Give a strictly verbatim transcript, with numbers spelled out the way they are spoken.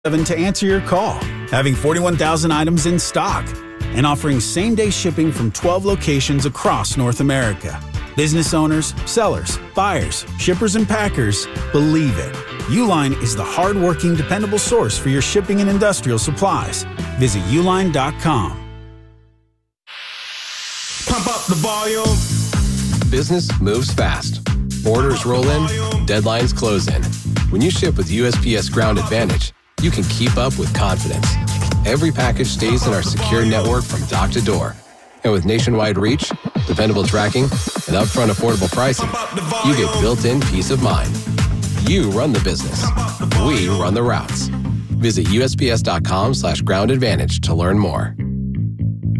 to answer your call, having forty-one thousand items in stock, and offering same-day shipping from twelve locations across North America. Business owners, sellers, buyers, shippers, and packers, believe it. Uline is the hard-working, dependable source for your shipping and industrial supplies. Visit uline dot com. Pump up the volume. Business moves fast. Orders roll in, deadlines close in. When you ship with U S P S Ground Advantage, you can keep up with confidence. Every package stays in our secure network from dock to door. And with nationwide reach, dependable tracking, and upfront affordable pricing, you get built-in peace of mind. You run the business. We run the routes. Visit U S P S dot com slash ground advantage to learn more.